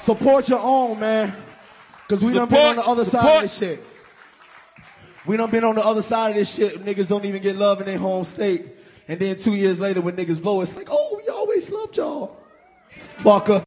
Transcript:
Support your own, man. Because we done been on the other side of this shit. We done been on the other side of this shit. Niggas don't even get love in their home state. And then 2 years later when niggas blow, it's like, oh, we always loved y'all. Fucker.